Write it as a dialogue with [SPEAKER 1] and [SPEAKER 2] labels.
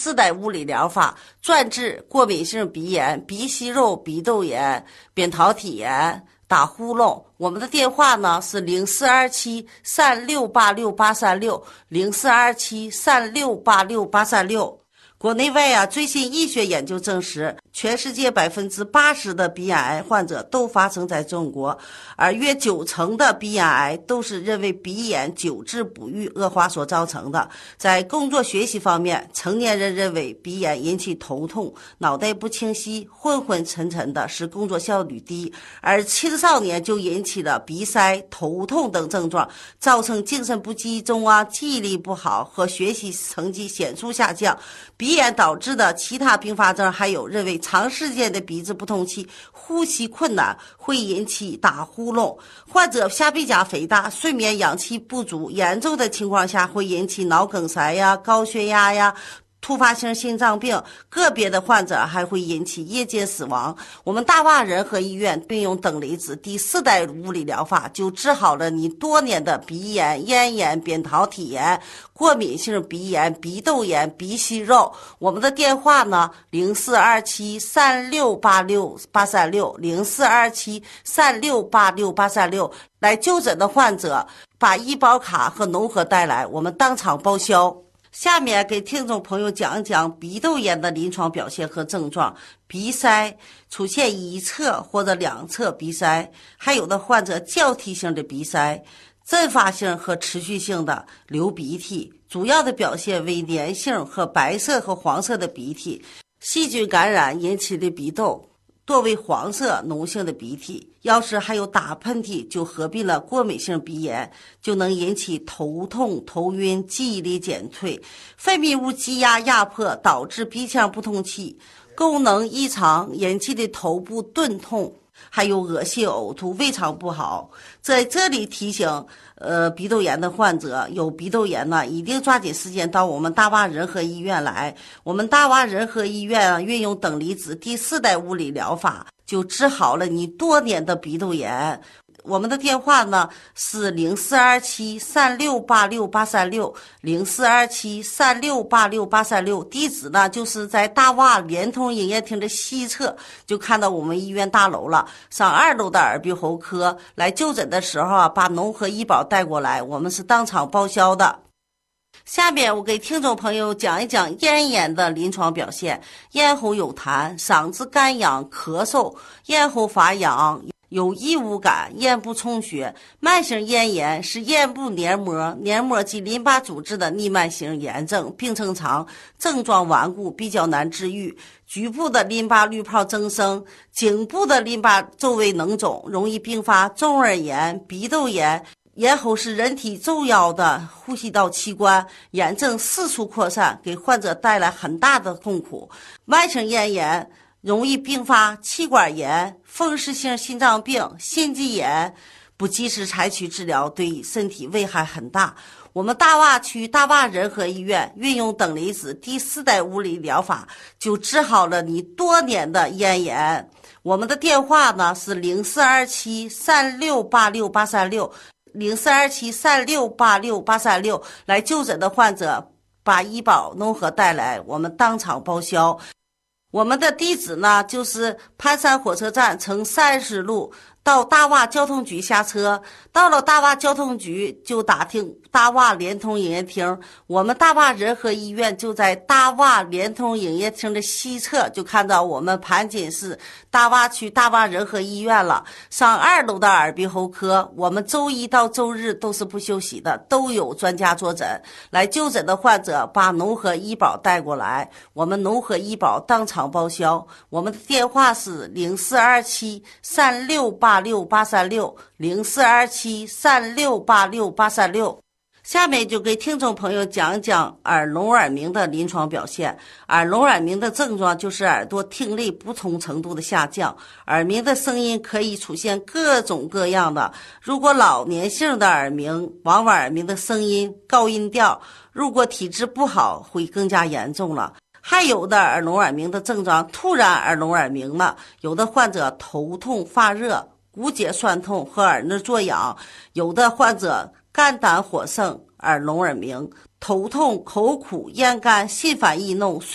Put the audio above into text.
[SPEAKER 1] 四代物理疗法，专治过敏性鼻炎、鼻息肉、鼻窦炎、扁桃体炎、打呼噜。我们的电话呢是0427-3686836，0427-3686836。国内外啊，最新医学研究证实，全世界80%的鼻咽癌患者都发生在中国，而约90%的鼻咽癌都是因为鼻炎久治不愈恶化所造成的。在工作学习方面，成年人认为鼻炎引起头痛、脑袋不清晰、昏昏沉沉的，使工作效率低；而青少年就引起了鼻塞、头痛等症状，造成精神不集中啊、记忆力不好和学习成绩显著下降。鼻炎导致的其他并发症还有认为长时间的鼻子不通气、呼吸困难会引起打呼噜，患者下鼻甲肥大、睡眠氧气不足，严重的情况下会引起脑梗塞呀、高血压呀、突发性心脏病，个别的患者还会引起夜间死亡。我们大洼仁和医院并用等离子第4代物理疗法，就治好了你多年的鼻炎、咽炎、扁桃体炎、过敏性鼻炎、鼻窦炎、鼻息肉。我们的电话呢，0427-3686836，0427-3686836。来就诊的患者把医保卡和农合带来，我们当场报销。下面给听众朋友讲一讲鼻窦炎的临床表现和症状。鼻塞出现一侧或者两侧鼻塞，还有的患者交替性的鼻塞，阵发性和持续性的流鼻涕，主要的表现为粘性和白色和黄色的鼻涕，细菌感染引起的鼻窦多为黄色脓性的鼻涕，要是还有打喷嚏，就合并了过敏性鼻炎，就能引起头痛、头晕、记忆力减退，分泌物积压压迫，导致鼻腔不通气，功能异常引起的头部钝痛，还有恶心呕吐、胃肠不好。在这里提醒鼻窦炎的患者，有鼻窦炎呢，一定抓紧时间到我们大洼仁和医院来。我们大洼仁和医院运用等离子第4代物理疗法，就治好了你多年的鼻窦炎。我们的电话呢是0427-3686836，0427-3686836，地址呢就是在大洼联通营业厅的西侧，就看到我们医院大楼了。上2楼的耳鼻喉科来就诊的时候啊，把农合医保带过来，我们是当场报销的。下面我给听众朋友讲一讲咽炎的临床表现。咽喉有痰，嗓子干痒、咳嗽，咽喉发痒，有异物感，咽部充血。慢性咽炎是咽部黏膜及淋巴组织的逆慢性炎症，病程长，症状顽固，比较难治愈。局部的淋巴滤泡增生，颈部的淋巴周围脓肿，容易并发中耳炎、鼻窦炎。咽喉是人体重要的呼吸道器官，炎症四处扩散，给患者带来很大的痛苦。慢性咽炎容易并发气管炎、风湿性心脏病、心肌炎，不及时采取治疗，对身体危害很大。我们大洼区大洼仁和医院运用等离子第4代物理疗法，就治好了你多年的咽炎。我们的电话呢是0427-3686836，0427-3686836，来就诊的患者把医保农合带来，我们当场报销。我们的地址呢就是盘山火车站乘30路到大洼交通局下车，到了大洼交通局就打听大洼联通营业厅。我们大洼仁和医院就在大洼联通营业厅的西侧，就看到我们盘锦市大洼区大洼仁和医院了。上2楼的耳鼻喉科，我们周一到周日都是不休息的，都有专家坐诊。来就诊的患者把农合医保带过来，我们农合医保当场报销。我们的电话是0427-3686836，0427-3686836。下面就给听众朋友讲一讲耳聋耳鸣的临床表现。耳聋耳鸣的症状就是耳朵听力不同程度的下降，耳鸣的声音可以出现各种各样的。如果老年性的耳鸣，往往耳鸣的声音高音调，如果体质不好会更加严重了。还有的耳聋耳鸣的症状突然耳聋耳鸣了，有的患者头痛发热、骨节酸痛和耳内作痒，有的患者肝胆火盛、耳聋耳鸣，头痛、口苦、咽干、心烦易怒、